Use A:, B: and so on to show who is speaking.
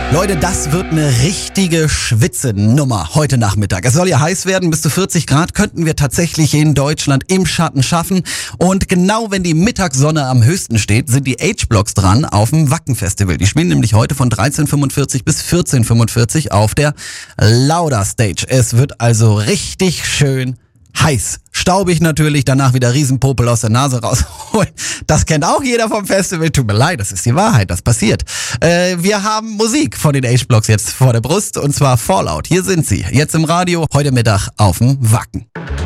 A: Leute, das wird eine richtige Schwitzenummer heute Nachmittag. Es soll ja heiß werden, bis zu 40 Grad könnten wir tatsächlich in Deutschland im Schatten schaffen. Und genau wenn die Mittagssonne am höchsten steht, sind die H-Blocks dran auf dem Wacken-Festival. Die spielen nämlich heute von 13:45 bis 14:45 auf der Lauda Stage. Es wird also richtig schön heiß. Staubig natürlich, danach wieder Riesenpopel aus der Nase rausholen. Das kennt auch jeder vom Festival. Tut mir leid, das ist die Wahrheit, das passiert. Wir haben Musik von den H-Blocks jetzt vor der Brust und zwar Fallout. Hier sind sie, jetzt im Radio, heute Mittag auf dem Wacken.